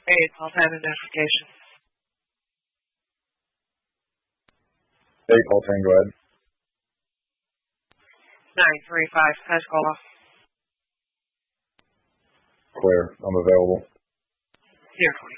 8, I'll have identification. 8, call 10, go ahead. 935, Pensacola. Clear, I'm available. 020.